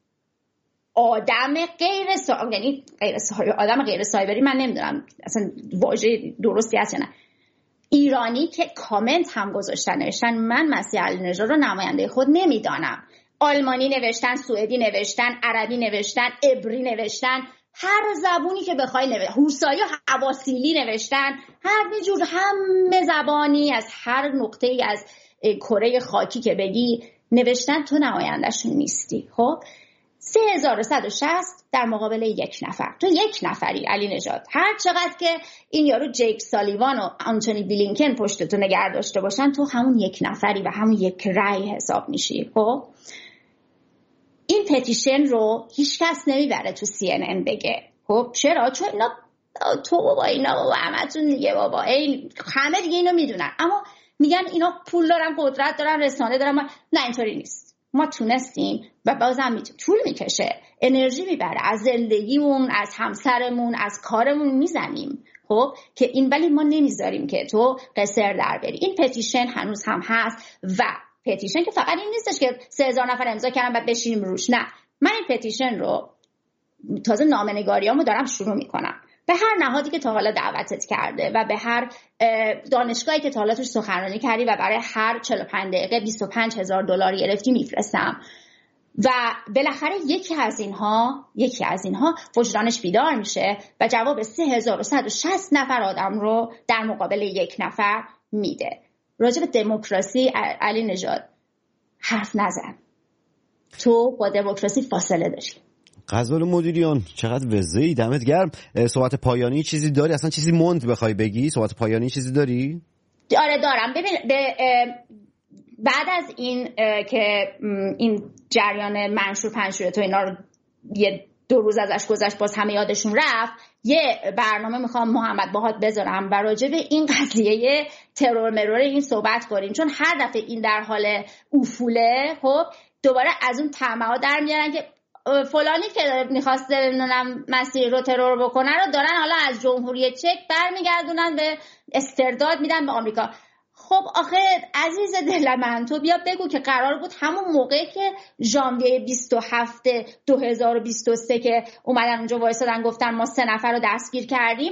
آدم غیر سا... یعنی غیر سا... آدم غیر سایبری، من نمیدونم اصلا واژه درستی هست یا نه، ایرانی که کامنت هم گذاشتن، نوشتن من مسیح علی نژاد رو نماینده خود نمیدانم. آلمانی نوشتن، سوئدی نوشتن، عربی نوشتن، عبری نوشتن، هر زبونی که بخوای نوشتن، هوسایی و حواسیلی نوشتن، هر جور همه زبانی از هر نقطه ای از کره خاکی که بگی نوشتن تو نمایندهشون نیستی. خب سه هزار و صد و شصت در مقابل یک نفر. تو یک نفری علی نژاد. هر چقدر که این یارو جیک سالیوان و آنتونی بلینکن پشتتو نگه داشته باشن، تو همون یک نفری و همون یک رأی حساب میشی. خب این پتیشن رو هیچ کس نمیبره تو سی ان ان بگه. خب چرا؟ چون اینا تو بابا اینا بابا همتون دیگه بابا این همه دیگه اینو میدونن، اما میگن اینا پول دارن، قدرت دارن، رسانه دارن. نه اینطوری نیست. ما تونستیم و بازم میتونیم. طول میکشه، انرژی میبره، از زندگیمون، از همسرمون، از کارمون میزنیم. خب که این، ولی ما نمیذاریم که تو قصر در بری. این پتیشن هنوز هم هست و پتیشن که فقط این نیستش که سه هزار نفر امضا کردن و بشینیم روش. نه، من این پتیشن رو تازه نامه‌نگاریامو دارم شروع میکنم به هر نهادی که تا حالا دعوتت کرده و به هر دانشگاهی که تا حالا توش سخنرانی کردی و برای هر چهل و پنج دقیقه بیست و پنج هزار دلار گرفتی میفرستم و بالاخره یکی از اینها یکی از اینها وجدانش بیدار میشه و جواب سه هزار و صد و شصت نفر آدم رو در مقابل یک نفر میده. راجع به دموکراسی علی نژاد حرف نزن. تو با دموکراسی فاصله داری. غزال مدیریان چقدر وزه‌ای، دمت گرم. صحبت پایانی چیزی داری؟ اصلا چیزی موند بخوای بگی؟ صحبت پایانی چیزی داری؟ آره دارم. ببین به بعد از این که این جریان منشور پنجشنبه تو اینا رو یه دو روز ازش گذشت، باز همه یادشون رفت، یه برنامه میخوام محمد باهات بذارم و راجع به این قضیه ترور مرور این صحبت کنیم، چون هر دفعه این در حال افوله خب دوباره از اون طمعا در میارن که فلانی که میخواسته نمیدونم مسیر رو ترور بکنه رو دارن حالا از جمهوری چک برمیگردونن به استرداد میدن به آمریکا. خب آخه عزیز دل من، تو بیا بگو که قرار بود همون موقعی که ژانویه بیست و هفت دو هزار و بیست و سه که اومدن اونجا وایسادن گفتن ما سه نفر رو دستگیر کردیم،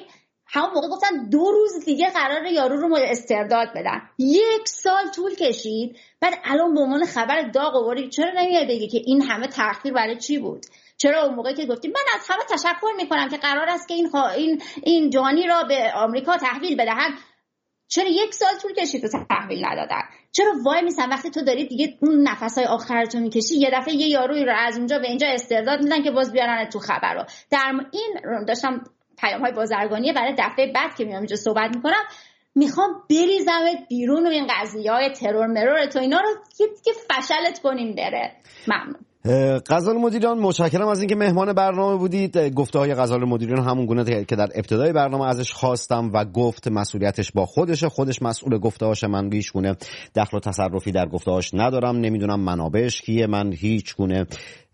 همون موقع گفتن دو روز دیگه قراره یارو رو استرداد بدن. یک سال طول کشید. بعد الان به عنوان خبر داغ آوردی. چرا نمیای بگی که این همه تأخیر برای چی بود؟ چرا اون موقع که گفتیم من از همه تشکر میکنم که قرار است که این خوا... این این جانی را به آمریکا تحویل بدهن، چرا یک سال طول کشید تو تحویل ندادن؟ چرا وای میسن وقتی تو داری دیگه اون نفسای آخرتو میکشی یه دفعه یه یارویی رو از اونجا به اینجا استرداد میدن که باز بیارن تو خبر رو. در این داشتم پیام‌های بازرگانی برای دفعه بعد که میام اینجا صحبت میکنم، میخوام بریزمت بیرون و این قضیه‌های ترور مرور تو اینا رو که فشلت کنیم بره. ممنون. غزال مدیریان، متشکرم از اینکه مهمان برنامه بودید. گفته های غزال مدیریان همون گونه که در ابتدای برنامه ازش خواستم و گفت مسئولیتش با خودشه، خودش مسئول گفته هاشه. من هیچ گونه دخل و تصرفی در گفته هاش ندارم، نمیدونم منابعش کیه، من هیچ گونه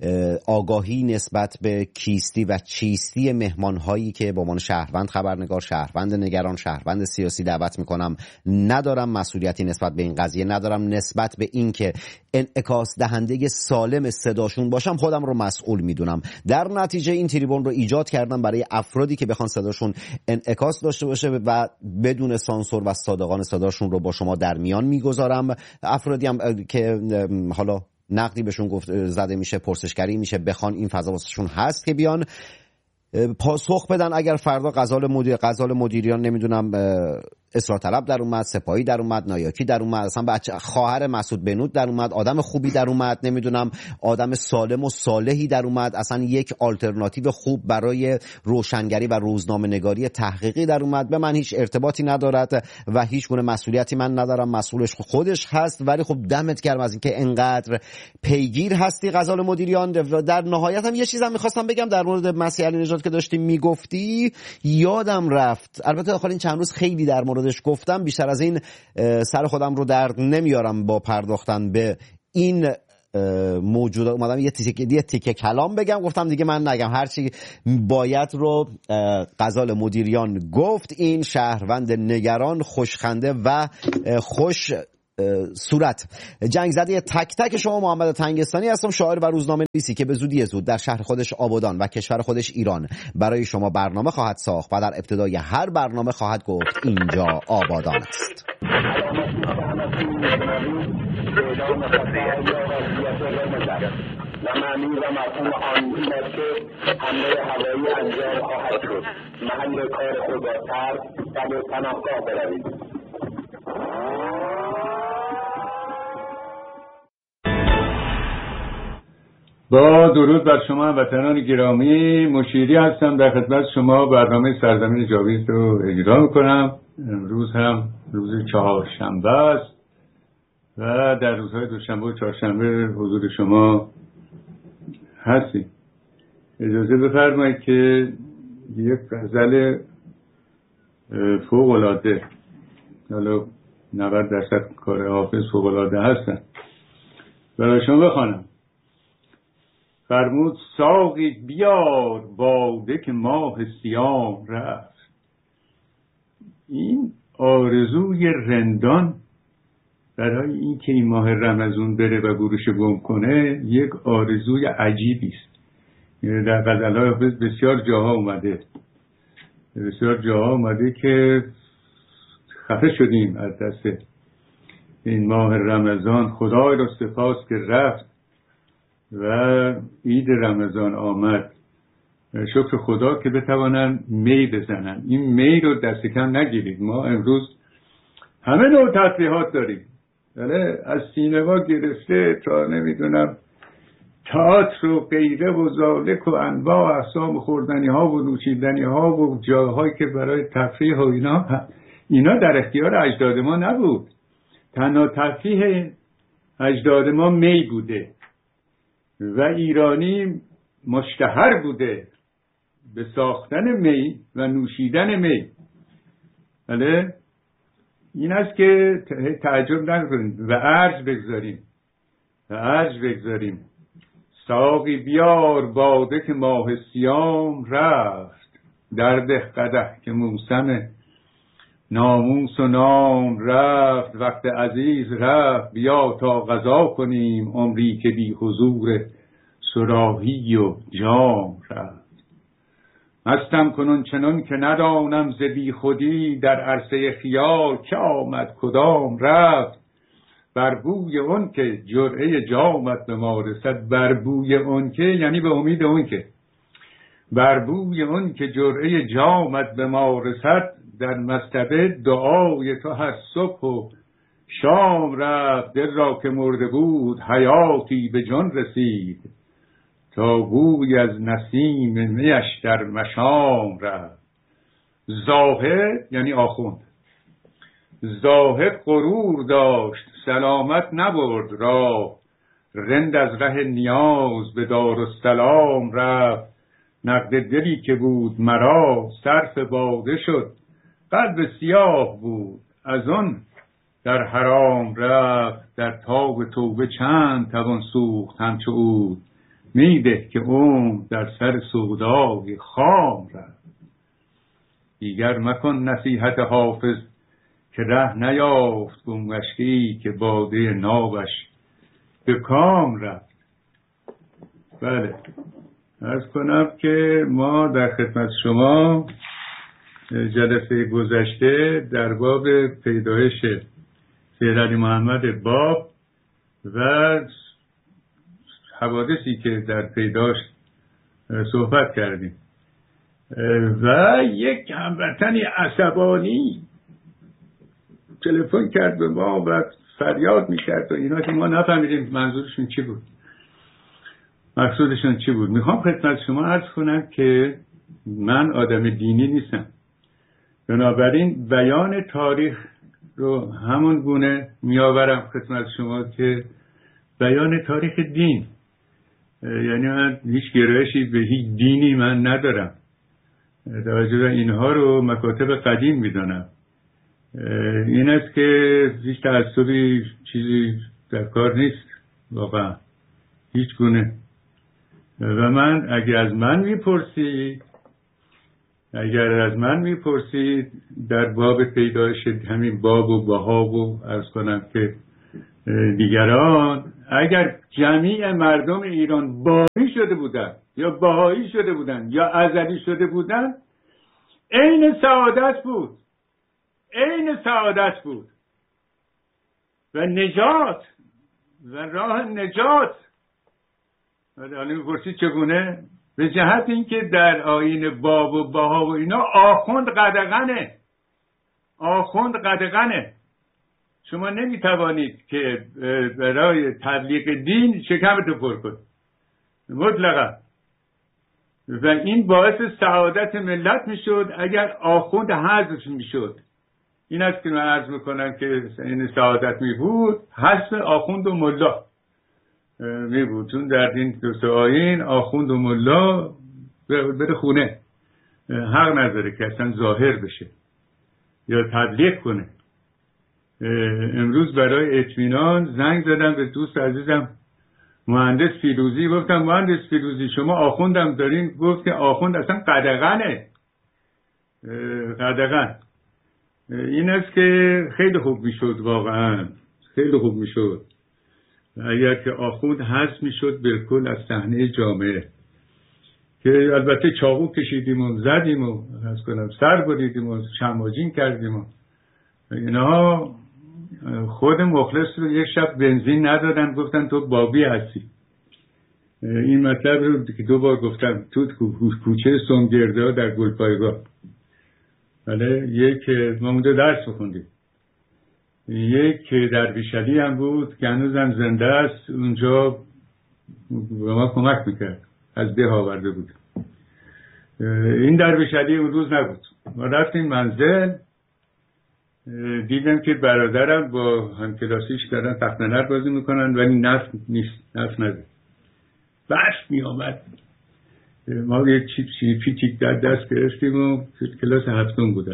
آگاهی نسبت به کیستی و چیستی مهمان هایی که با عنوان شهروند خبرنگار، شهروند نگران، شهروند سیاسی دعوت میکنم ندارم. مسئولیتی نسبت به این قضیه ندارم. نسبت به این که انعکاس دهنده سالم صداشون باشم خودم رو مسئول میدونم. در نتیجه این تریبون رو ایجاد کردم برای افرادی که بخوان صداشون انعکاس داشته باشه و بدون سانسور و صادقانه صداشون رو با شما در میان میگذارم. افرادی هم که حالا نقدی بهشون گفت زده میشه، پرسشگری میشه، بخوان این فضا واسهشون هست که بیان پاسخ بدن. اگر فردا غزال مدیر غزال مدیریان نمیدونم اصرار طلب در اومد، سپاهی در اومد، نایاکی در اومد، اصلا بچه خواهر مسعود بنود در اومد، آدم خوبی در اومد، نمیدونم آدم سالم و صالحی در اومد، اصلا یک آلترناتیو خوب برای روشنگری و روزنامه نگاری تحقیقی در اومد، به من هیچ ارتباطی ندارد و هیچ گونه مسئولیتی من ندارم. مسئولش خودش هست. ولی خب دمت گرم از اینکه انقدر پیگیر هستی غزال مدیریان. در نهایت هم یه چیزم می‌خواستم بگم در مورد مسیح علی نژاد که داشتیم میگفتی، یادم رفت. البته آخر این چند روز خیلی در موردش گفتم، بیشتر از این سر خودم رو درد نمیارم با پرداختن به این موجود. اومدم یه تیکه یه تیکه کلام بگم، گفتم دیگه من نگم، هرچی باید رو غزال مدیریان گفت. این شهروند نگران، خوشخنده و خوش صورت جنگ زده تک تک شما محمد تنگستانی هستم، شاعر و روزنامه نویسی که به زودی زود در شهر خودش آبادان و کشور خودش ایران برای شما برنامه خواهد ساخت و در ابتدای هر برنامه خواهد گفت اینجا آبادان است. و معنی و مفهوم آن این است که حمله هوایی انجام خواهد شد. محل کار خود را ترک و به پناهگاه بروید. با درود بر شما وطنان گرامی، مشیری هستم در خدمت شما. برنامه سرزمین جاوید رو اجرا میکنم. امروز هم روز چهارشنبه است و در روزهای دوشنبه و چهارشنبه حضور شما هستیم. اجازه بفرمایید که یک غزل فوق العاده، حالا نود درصد کار حافظ فوق العاده هستن، برای شما بخوانم. فرمود ساقی بیار باده که ماه سیام رفت. این آرزوی رندان برای این که این ماه رمضان بره و گروش گم کنه یک آرزوی عجیبی است. در غزل‌های حافظ بسیار جاها اومده بسیار جاها اومده که خفه شدیم از دست این ماه رمضان، خدای را سپاس که رفت و عید رمضان آمد، شکر خدا که بتوانن می بزنن. این می رو دست کم نگیرید. ما امروز همه نوع تفریحات داریم، بله، از سینما گرفته تا نمیدونم تئاتر و غیره و ذالک و انواع اقسام خوردنی ها و نوشیدنی ها و جاهایی که برای تفریح و اینا اینا در اختیار اجداد ما نبود. تنها تفریح اجداد ما می بوده و ایرانی مشتهر بوده به ساختن می و نوشیدن می. بله، این است که تعجب نکنید و ارج بگذاریم و ارج بگذاریم ساقی بیار باده که ماه سیام رفت، درده قدح که موسم ناموس و نام رفت. وقت عزیز رفت بیا تا غذا کنیم، عمری که بی حضور صراحی و جام رفت. هستم کنون چنان که ندانم ز بی خودی، در عرصه خیال که آمد کدام رفت. بر بوی اون که جرعه جامت به ما رسد، بر بوی اون که یعنی به امید اون که، بر بوی اون که جرعه جامت به ما رسد، در مصطبه دعای تو هر صبح و شام رفت. دل را که مرده بود حیاتی به جان رسید، تا بوی از نسیم میش در مشام رفت. زاهد یعنی آخوند، زاهد غرور داشت سلامت نبرد راه، رند از ره نیاز به دارالسلام رفت. نقد دلی که بود مرا صرف باده شد، قلب سیاه بود از آن در حرام رفت. در تاب توبه چند توان سوخت همچو عود، میده که اون در سر سودای خام رفت. دیگر مکن نصیحت حافظ که ره نیافت، گمگشتی که باده نابش به کام رفت. بله، عرض کنم که ما در خدمت شما جلسه گذشته در باب پیدایش سید علی محمد باب و حوادثی که در پیداش صحبت کردیم و یک هموطنی عصبانی تلفن کرد به ما و فریاد میکرد و اینا که ما نفهمیدیم منظورشون چی بود، مقصودشون چی بود. میخوام خدمت شما عرض کنم که من آدم دینی نیستم، بنابراین بیان تاریخ رو همون گونه میآورم خدمت شما که بیان تاریخ دین، یعنی من هیچ گرایشی به هیچ دینی من ندارم، توجه به اینها رو مکاتب قدیم میدانم. این است که هیچ تعصبی چیزی در کار نیست واقعا، هیچ گونه. و من اگر از من میپرسید اگر از من میپرسید در باب پیدایش همین باب و بهاب و عرض کنم که دیگران، اگر جمیع مردم ایران بابی شده بودن یا بهایی شده بودن یا ازلی شده بودن، عین سعادت بود، عین سعادت بود و نجات و راه نجات. حالا میپرسید چگونه؟ به جهت اینکه در آیین باب و بها و اینا آخوند قدغنه، آخوند قدغنه. شما نمیتوانید که برای تبلیغ دین شکمتو پر کنید مطلقا، و این باعث سعادت ملت میشد اگر آخوند حذف میشد. این است که من عرض میکنم که این سعادت میبود حذف آخوند و ملا میبود، چون در این دو آیین آخوند و ملا بره خونه، حق نداره که اصلا ظاهر بشه یا تبلیغ کنه. امروز برای اطمینان زنگ زدم به دوست عزیزم مهندس فیروزی، گفتم مهندس فیروزی شما آخوندم دارین؟ گفت که آخوند اصلا قدغنه، قدغن. این است که خیلی خوب میشد، واقعا خیلی خوب میشد اگر که آخوند حذف میشد بالکل از صحنه جامعه، که البته چاقو کشیدیم و زدیم و از کنم سر بریدیم و شماجین کردیم و اینا. خود مخلص رو یک شب بنزین ندادن، گفتن تو بابی هستی. این مطلب رو که دو بار گفتم تو کوچه سنگرده در گلپایگاه. بله، یک ما اونجا درس بخوندیم، یک درویشعلی هم بود که هنوزم زنده است، اونجا به ما کمک میکرد، از ده آورده بود. این درویشعلی اون روز نبود. ما رفتیم منزل، دیدم که برادرم با همکلاسیش دارن تخت نرد بازی میکنن ولی نفت نیست، نفت نداره. برف می آمد. ما یک پیچیک در دست گرفتیم و کلاس هفتم بودم.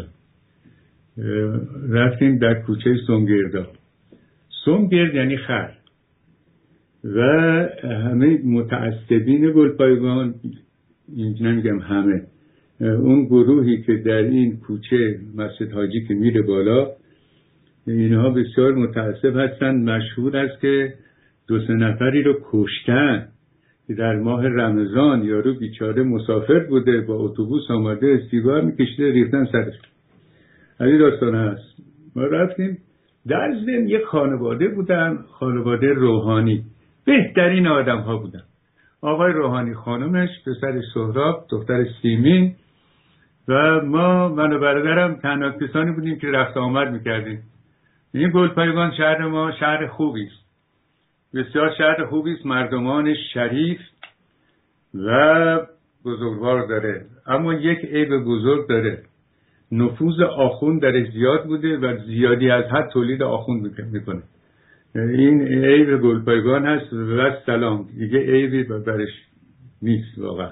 رفتیم در کوچه سنگردا. سنگرد یعنی خر. و همه متعصبین گلپایگان، نمیگم همه، اون گروهی که در این کوچه مسجد حاجی که میره بالا، اینها بسیار متعصب هستن. مشهور است که دو سه نفری رو کشتن که در ماه رمضان یارو بیچاره مسافر بوده، با اتوبوس آمده، سیگار میکشیده، ریختن سرش. این داستان هست. ما رفتیم در ضمن یک خانواده بودن، خانواده روحانی، بهترین آدم ها بودن. آقای روحانی خانمش، پسر سهراب، دختر سیمین و ما، من و برادرم تنها کسانی بودیم که رفت آمد میکردیم. این گلپایگان شهر ما شهر خوبی است، بسیار شهر خوبی است، مردمان شریف و بزرگوار داره، اما یک عیب بزرگ داره، نفوذ آخوند درش زیاد بوده و زیادی از حد تولید آخوند میکنه. این عیب گلپایگان هست و سلام، دیگه عیبی برش نیست واقعا.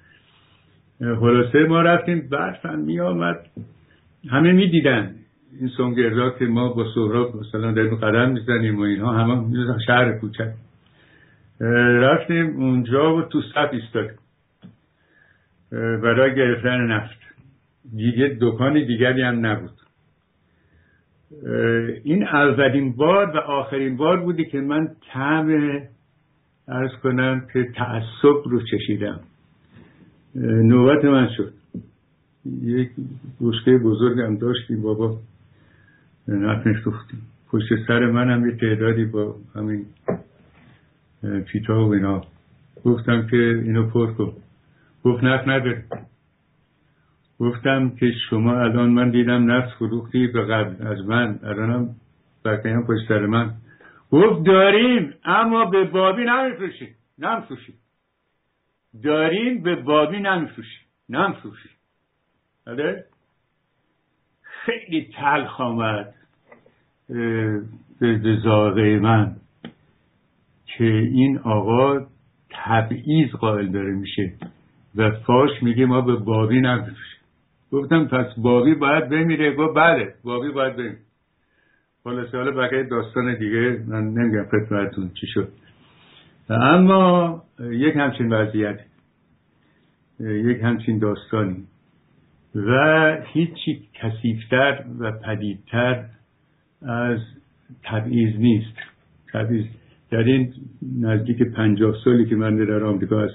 خلاصه ما رفتیم، برف هم می آمد، همه می دیدن این سونگردا که ما با سهراب مثلا در قدم میزنیم و اینها، همه شهر کوچک. رفتیم اونجا و تو صف ایستادیم برای گرفتن نفت. دیگه دکان دیگری هم نبود. این اولین بار و آخرین بار بودی که من طعم عرض کنم که تعصب رو چشیدم. نوبت من شد. یک بشکه بزرگ هم داشتیم بابا، نفت می‌فروختیم. پشت سر من هم یه تعدادی با همین پیتا و اینا. گفتم که اینو پر کن. گفت نفت نداره. گفتم که شما الان، من دیدم نفت فروختی به قبل از من، الانم بقیه هم پشت سر من. گفت داریم اما به بابی نمیفروشیم. نمیفروشیم. داریم به بابی نمیفروشیم. نمیفروشیم. بله؟ خیلی تلخ آمد به ذائقه من که این آقا تبعیض قائل داره میشه و فاش میگه ما به بابی نمیفروشیم. گفتم پس بابی باید بمیره. گفت بله بابی باید بمیره. خلاصه حالا بقیه داستان دیگه من نمیگم خدمتتون چی شد. اما یک همچین وضعیت، یک همچین داستانی و هیچی کثیف‌تر و پدیدتر از تبعیض نیست. تبعیض در این نزدیک پنجاه سالی که من در آمریکا هستم